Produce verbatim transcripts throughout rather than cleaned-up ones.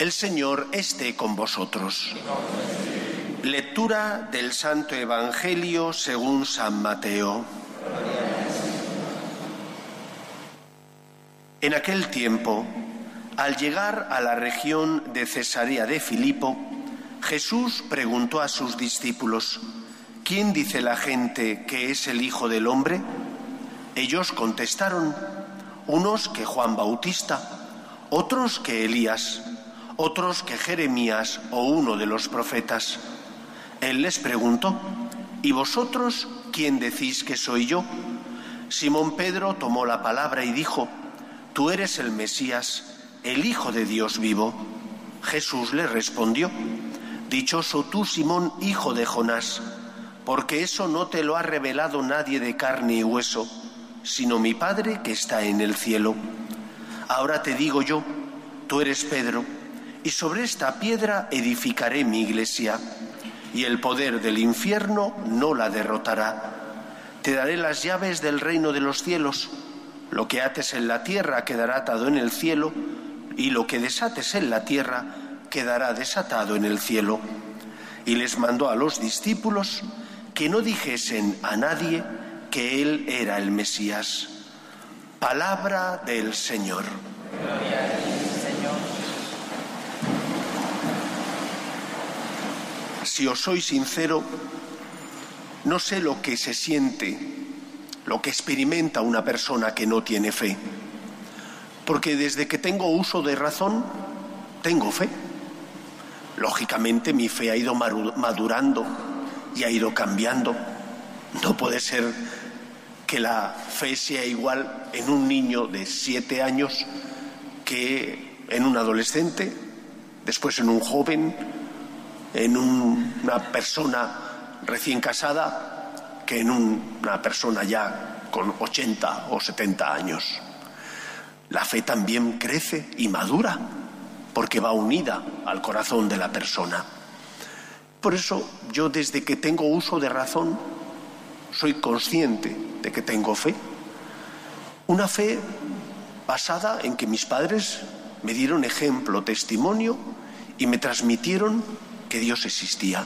El Señor esté con vosotros. Lectura del Santo Evangelio según San Mateo. En aquel tiempo, al llegar a la región de Cesarea de Filipo, Jesús preguntó a sus discípulos: ¿Quién dice la gente que es el Hijo del Hombre? Ellos contestaron: unos que Juan Bautista, otros que Elías, otros que Jeremías o uno de los profetas. Él les preguntó: ¿y vosotros quién decís que soy yo? Simón Pedro tomó la palabra y dijo: Tú eres el Mesías, el Hijo de Dios vivo. Jesús le respondió: Dichoso tú, Simón, hijo de Jonás, porque eso no te lo ha revelado nadie de carne y hueso, sino mi Padre que está en el cielo. Ahora te digo yo, tú eres Pedro, y sobre esta piedra edificaré mi iglesia, y el poder del infierno no la derrotará. Te daré las llaves del reino de los cielos. Lo que ates en la tierra quedará atado en el cielo, y lo que desates en la tierra quedará desatado en el cielo. Y les mandó a los discípulos que no dijesen a nadie que él era el Mesías. Palabra del Señor. Gloria a ti, Señor. Si os soy sincero, no sé lo que se siente, lo que experimenta una persona que no tiene fe. Porque desde que tengo uso de razón, tengo fe. Lógicamente mi fe ha ido madurando y ha ido cambiando. No puede ser que la fe sea igual en un niño de siete años que en un adolescente, después en un joven, en un, una persona recién casada, que en un, una persona ya con ochenta o setenta años. La fe también crece y madura porque va unida al corazón de la persona. Por eso yo, desde que tengo uso de razón, soy consciente de que tengo fe. Una fe basada en que mis padres me dieron ejemplo, testimonio y me transmitieron que Dios existía.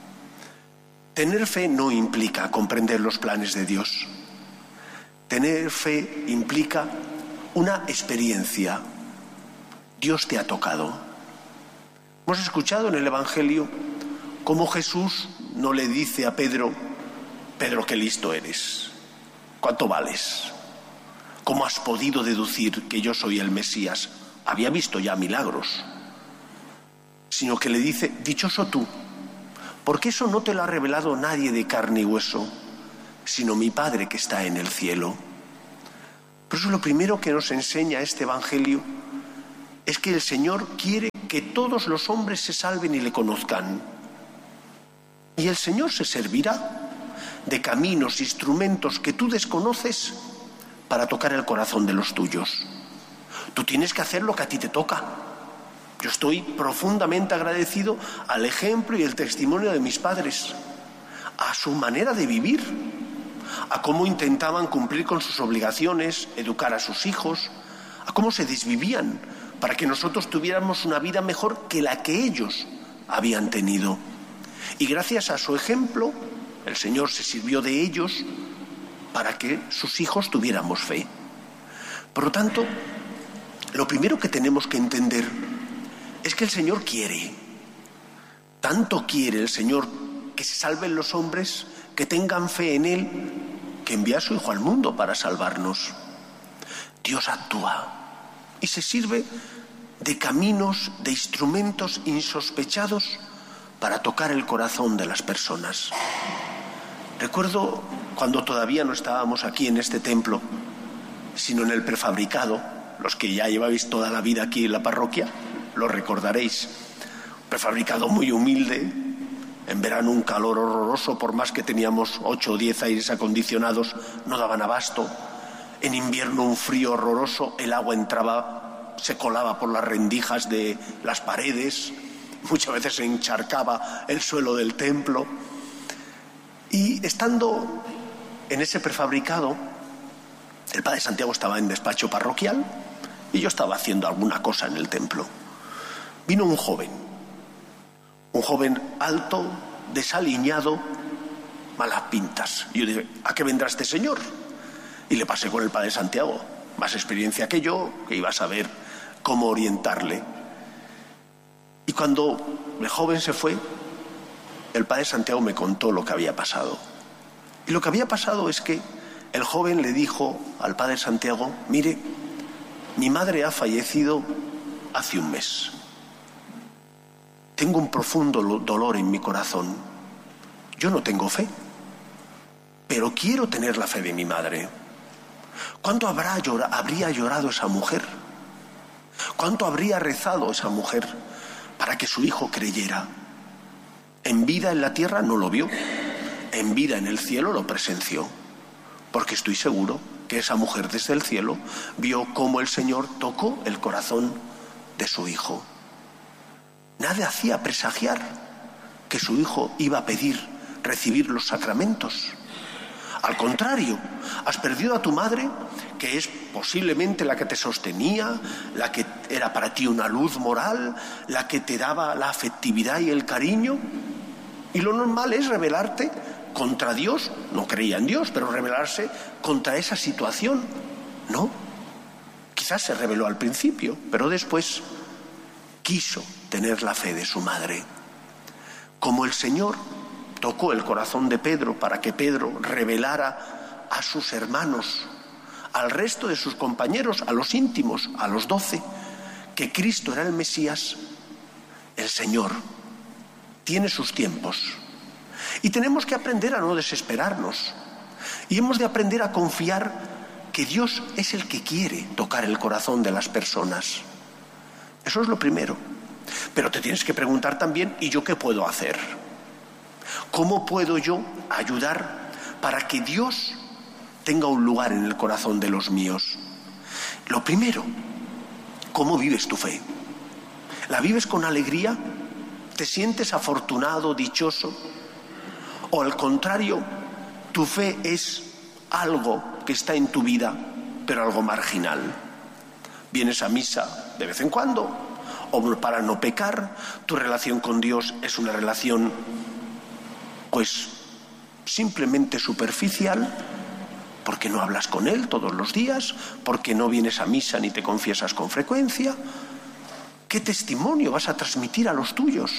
Tener fe no implica comprender los planes de Dios. Tener fe implica una experiencia. Dios te ha tocado. Hemos escuchado en el Evangelio cómo Jesús no le dice a Pedro: Pedro, qué listo eres, ¿cuánto vales? ¿Cómo has podido deducir que yo soy el Mesías? Había visto ya milagros. Sino que le dice: dichoso tú, porque eso no te lo ha revelado nadie de carne y hueso, sino mi Padre que está en el cielo. Por eso lo primero que nos enseña este Evangelio es que el Señor quiere que todos los hombres se salven y le conozcan. Y el Señor se servirá de caminos, instrumentos que tú desconoces para tocar el corazón de los tuyos. Tú tienes que hacer lo que a ti te toca. Yo estoy profundamente agradecido al ejemplo y el testimonio de mis padres, a su manera de vivir, a cómo intentaban cumplir con sus obligaciones, educar a sus hijos, a cómo se desvivían para que nosotros tuviéramos una vida mejor que la que ellos habían tenido. Y gracias a su ejemplo, el Señor se sirvió de ellos para que sus hijos tuviéramos fe. Por lo tanto, lo primero que tenemos que entender es que el Señor quiere, tanto quiere el Señor que se salven los hombres, que tengan fe en Él, que envía a su Hijo al mundo para salvarnos. Dios actúa y se sirve de caminos, de instrumentos insospechados para tocar el corazón de las personas. Recuerdo cuando todavía no estábamos aquí en este templo, sino en el prefabricado. Los que ya lleváis toda la vida aquí en la parroquia lo recordaréis. Prefabricado muy humilde, en verano un calor horroroso, por más que teníamos ocho o diez aires acondicionados, no daban abasto. En invierno un frío horroroso, el agua entraba, se colaba por las rendijas de las paredes, muchas veces se encharcaba el suelo del templo. Y estando en ese prefabricado, el padre Santiago estaba en despacho parroquial y yo estaba haciendo alguna cosa en el templo. Vino un joven, un joven alto, desaliñado, malas pintas. Y yo dije, ¿a qué vendrá este señor? Y le pasé con el padre Santiago, más experiencia que yo, que iba a saber cómo orientarle. Y cuando el joven se fue, el padre Santiago me contó lo que había pasado. Y lo que había pasado es que el joven le dijo al padre Santiago, mire, mi madre ha fallecido hace un mes. Tengo un profundo dolor en mi corazón. Yo no tengo fe, pero quiero tener la fe de mi madre. ¿Cuánto habrá llora, habría llorado esa mujer? ¿Cuánto habría rezado esa mujer para que su hijo creyera? En vida en la tierra no lo vio, en vida en el cielo lo presenció, porque estoy seguro que esa mujer desde el cielo vio cómo el Señor tocó el corazón de su hijo. Nada hacía presagiar que su hijo iba a pedir recibir los sacramentos. Al contrario, has perdido a tu madre, que es posiblemente la que te sostenía, la que era para ti una luz moral, la que te daba la afectividad y el cariño. Y lo normal es rebelarte contra Dios. No creía en Dios, pero rebelarse contra esa situación. No. Quizás se rebeló al principio, pero después quiso tener la fe de su madre. Como el Señor tocó el corazón de Pedro para que Pedro revelara a sus hermanos, al resto de sus compañeros, a los íntimos, a los doce, que Cristo era el Mesías, el Señor tiene sus tiempos. Y tenemos que aprender a no desesperarnos. Y hemos de aprender a confiar que Dios es el que quiere tocar el corazón de las personas. Eso es lo primero. Pero te tienes que preguntar también, ¿y yo qué puedo hacer? ¿Cómo puedo yo ayudar para que Dios tenga un lugar en el corazón de los míos? Lo primero, ¿cómo vives tu fe? ¿La vives con alegría? ¿Te sientes afortunado, dichoso? ¿O al contrario, tu fe es algo que está en tu vida, pero algo marginal? ¿Vienes a misa de vez en cuando? ¿O para no pecar? ¿Tu relación con Dios es una relación, pues, simplemente superficial? ¿Porque no hablas con Él todos los días? ¿Porque no vienes a misa ni te confiesas con frecuencia? ¿Qué testimonio vas a transmitir a los tuyos?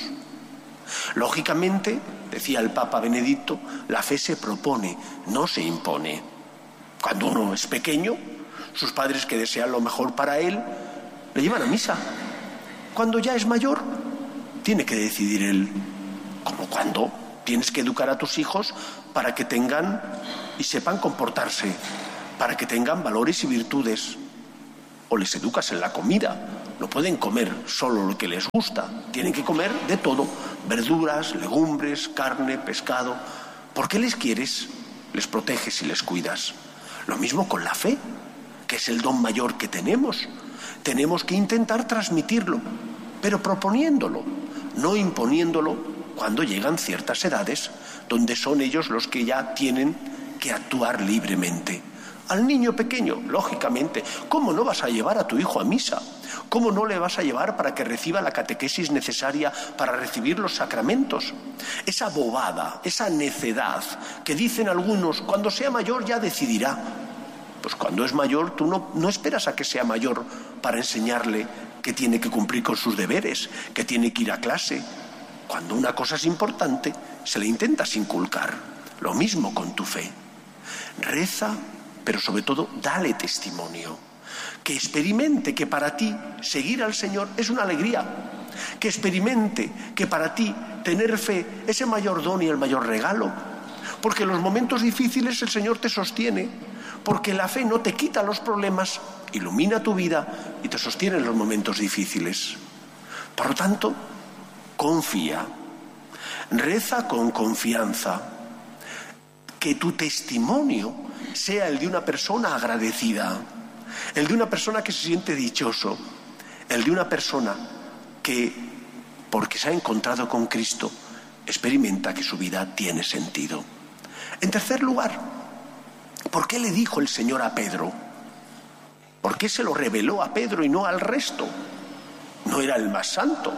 Lógicamente, decía el Papa Benedicto, la fe se propone, no se impone. Cuando uno es pequeño, sus padres, que desean lo mejor para él, le llevan a misa. Cuando ya es mayor, tiene que decidir él. Como cuando tienes que educar a tus hijos para que tengan y sepan comportarse, para que tengan valores y virtudes. O les educas en la comida. No pueden comer solo lo que les gusta, tienen que comer de todo, verduras, legumbres, carne, pescado. ¿Por qué les quieres? Les proteges y les cuidas. Lo mismo con la fe, que es el don mayor que tenemos. Tenemos que intentar transmitirlo, pero proponiéndolo, no imponiéndolo cuando llegan ciertas edades, donde son ellos los que ya tienen que actuar libremente. Al niño pequeño, lógicamente, ¿cómo no vas a llevar a tu hijo a misa? ¿Cómo no le vas a llevar para que reciba la catequesis necesaria para recibir los sacramentos? Esa bobada, esa necedad que dicen algunos, cuando sea mayor ya decidirá. Pues cuando es mayor tú no, no esperas a que sea mayor para enseñarle que tiene que cumplir con sus deberes, que tiene que ir a clase. Cuando una cosa es importante, se le intentas inculcar. Lo mismo con tu fe. Reza, pero sobre todo dale testimonio. Que experimente que para ti seguir al Señor es una alegría. Que experimente que para ti tener fe es el mayor don y el mayor regalo. Porque en los momentos difíciles el Señor te sostiene. Porque la fe no te quita los problemas, ilumina tu vida y te sostiene en los momentos difíciles. Por lo tanto, confía. Reza con confianza. Que tu testimonio sea el de una persona agradecida, el de una persona que se siente dichoso, el de una persona que, porque se ha encontrado con Cristo, experimenta que su vida tiene sentido. En tercer lugar, ¿por qué le dijo el Señor a Pedro? ¿Por qué se lo reveló a Pedro y no al resto? no era el más santo,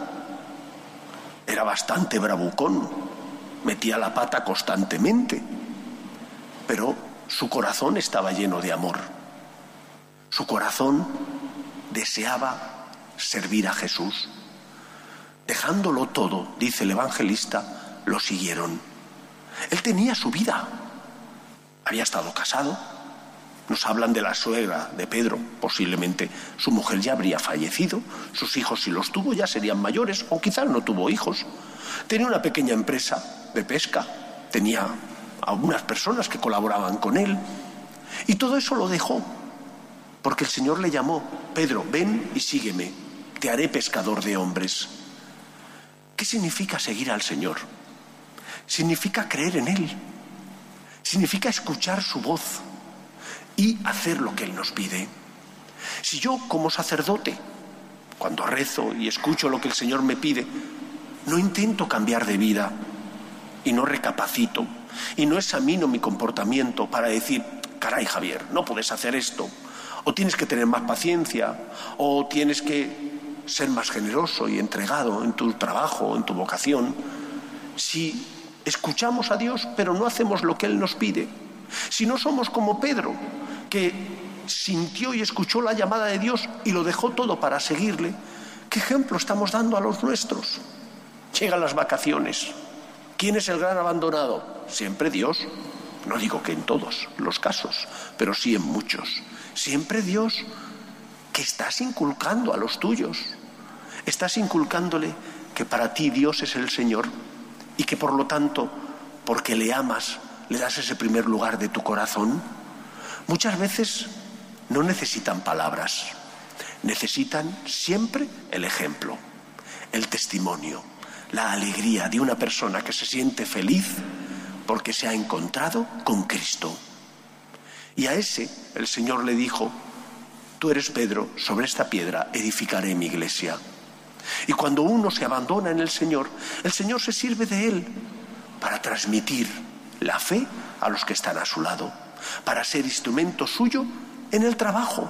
era bastante bravucón, metía la pata constantemente, pero su corazón estaba lleno de amor. Su corazón deseaba servir a Jesús. Dejándolo todo, dice el evangelista, lo siguieron. Él tenía su vida, había estado casado. Nos hablan de la suegra de Pedro, posiblemente su mujer ya habría fallecido, sus hijos si los tuvo ya serían mayores, o quizás no tuvo hijos. Tenía una pequeña empresa de pesca, tenía algunas personas que colaboraban con él, y todo eso lo dejó, porque el Señor le llamó: Pedro, ven y sígueme, te haré pescador de hombres. ¿Qué significa seguir al Señor? Significa creer en Él, significa escuchar su voz y hacer lo que Él nos pide. Si yo, como sacerdote, cuando rezo y escucho lo que el Señor me pide, no intento cambiar de vida y no recapacito y no examino mi comportamiento para decir: caray, Javier, no puedes hacer esto, o tienes que tener más paciencia, o tienes que ser más generoso y entregado en tu trabajo, en tu vocación. Si escuchamos a Dios pero no hacemos lo que Él nos pide, si no somos como Pedro, que sintió y escuchó la llamada de Dios y lo dejó todo para seguirle, ¿qué ejemplo estamos dando a los nuestros? Llegan las vacaciones. ¿Quién es el gran abandonado? Siempre Dios. No digo que en todos los casos, pero sí en muchos. Siempre Dios, que estás inculcando a los tuyos. Estás inculcándole que para ti Dios es el Señor y que por lo tanto, porque le amas, le das ese primer lugar de tu corazón. Muchas veces no necesitan palabras, necesitan siempre el ejemplo, el testimonio, la alegría de una persona que se siente feliz porque se ha encontrado con Cristo. Y a ese el Señor le dijo: tú eres Pedro, sobre esta piedra edificaré mi iglesia. Y cuando uno se abandona en el Señor, el Señor se sirve de él para transmitir la fe a los que están a su lado, para ser instrumento suyo en el trabajo,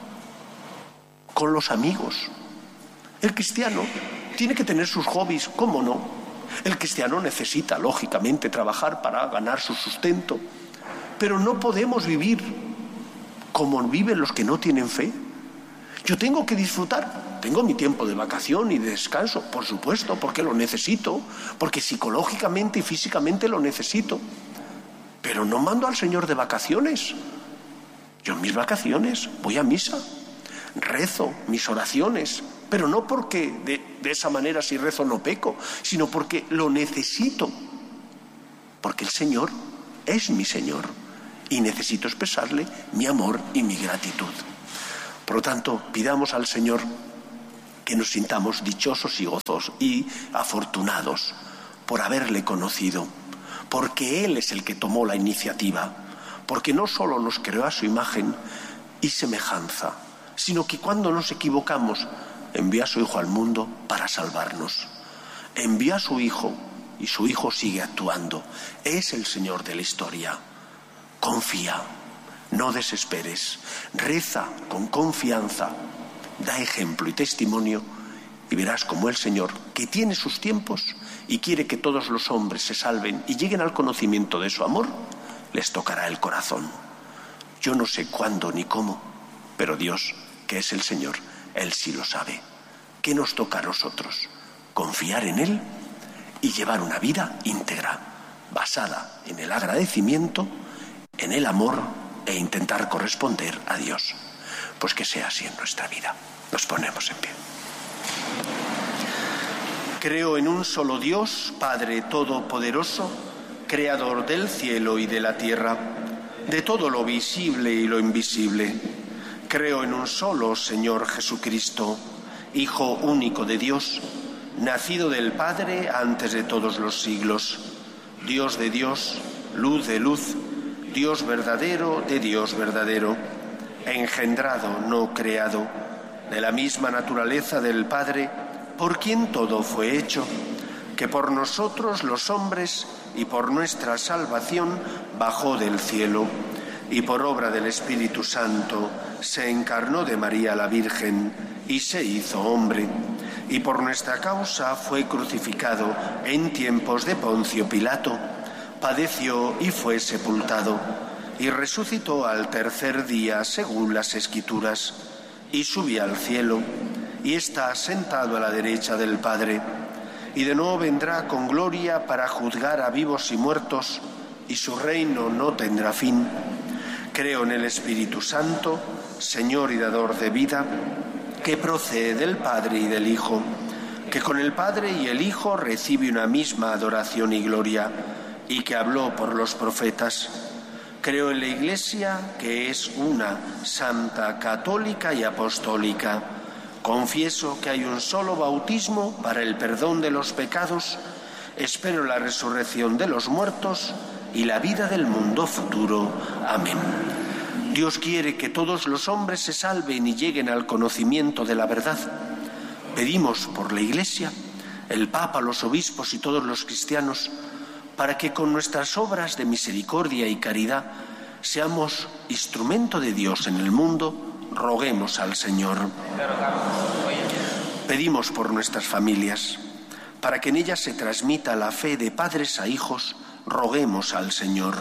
con los amigos. El cristiano tiene que tener sus hobbies, ¿cómo no? El cristiano necesita, lógicamente, trabajar para ganar su sustento, pero no podemos vivir como viven los que no tienen fe. Yo tengo que disfrutar, tengo mi tiempo de vacación y de descanso, por supuesto, porque lo necesito, porque psicológicamente y físicamente lo necesito. Pero no mando al Señor de vacaciones. Yo en mis vacaciones voy a misa, rezo mis oraciones, pero no porque de, de esa manera si rezo no peco, sino porque lo necesito, porque el Señor es mi Señor y necesito expresarle mi amor y mi gratitud. Por lo tanto, pidamos al Señor que nos sintamos dichosos y gozosos y afortunados por haberle conocido, porque Él es el que tomó la iniciativa, porque no solo nos creó a su imagen y semejanza, sino que cuando nos equivocamos envía a su Hijo al mundo para salvarnos. Envía a su Hijo y su Hijo sigue actuando. Es el Señor de la historia. Confía, no desesperes, reza con confianza, da ejemplo y testimonio y verás como el Señor, que tiene sus tiempos y quiere que todos los hombres se salven y lleguen al conocimiento de su amor, les tocará el corazón. Yo no sé cuándo ni cómo, pero Dios, que es el Señor, Él sí lo sabe. ¿Qué nos toca a nosotros? Confiar en Él y llevar una vida íntegra, basada en el agradecimiento, en el amor e intentar corresponder a Dios. Pues que sea así en nuestra vida. Nos ponemos en pie. Creo en un solo Dios, Padre Todopoderoso, Creador del cielo y de la tierra, de todo lo visible y lo invisible. Creo en un solo Señor Jesucristo, Hijo único de Dios, nacido del Padre antes de todos los siglos, Dios de Dios, luz de luz, Dios verdadero de Dios verdadero, engendrado, no creado, de la misma naturaleza del Padre, por quien todo fue hecho, que por nosotros los hombres y por nuestra salvación bajó del cielo, y por obra del Espíritu Santo se encarnó de María la Virgen y se hizo hombre, y por nuestra causa fue crucificado en tiempos de Poncio Pilato, padeció y fue sepultado, y resucitó al tercer día según las Escrituras, y subió al cielo, y está sentado a la derecha del Padre, y de nuevo vendrá con gloria para juzgar a vivos y muertos, y su reino no tendrá fin. Creo en el Espíritu Santo, Señor y dador de vida, que procede del Padre y del Hijo, que con el Padre y el Hijo recibe una misma adoración y gloria, y que habló por los profetas. Creo en la Iglesia, que es una, santa, católica y apostólica. Confieso que hay un solo bautismo para el perdón de los pecados. Espero la resurrección de los muertos y la vida del mundo futuro. Amén. Dios quiere que todos los hombres se salven y lleguen al conocimiento de la verdad. Pedimos por la Iglesia, el Papa, los obispos y todos los cristianos, para que con nuestras obras de misericordia y caridad seamos instrumento de Dios en el mundo. Roguemos al Señor. Pedimos por nuestras familias, para que en ellas se transmita la fe de padres a hijos. Roguemos al Señor.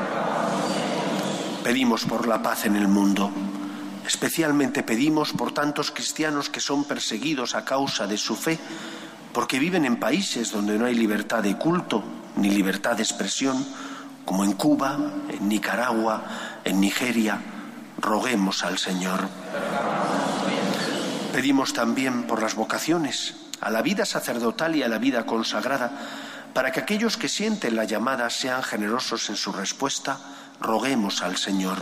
Pedimos por la paz en el mundo. Especialmente pedimos por tantos cristianos que son perseguidos a causa de su fe, porque viven en países donde no hay libertad de culto ni libertad de expresión, como en Cuba, en Nicaragua, en Nigeria. Roguemos al Señor. Pedimos también por las vocaciones, a la vida sacerdotal y a la vida consagrada, para que aquellos que sienten la llamada sean generosos en su respuesta. Roguemos al Señor.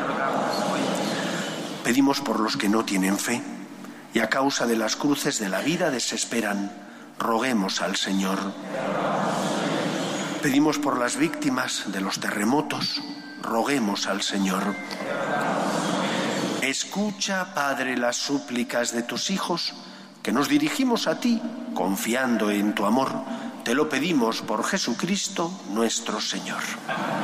Pedimos por los que no tienen fe y a causa de las cruces de la vida desesperan. Roguemos al Señor. Pedimos por las víctimas de los terremotos. Roguemos al Señor. Escucha, Padre, las súplicas de tus hijos, que nos dirigimos a ti, confiando en tu amor. Te lo pedimos por Jesucristo nuestro Señor.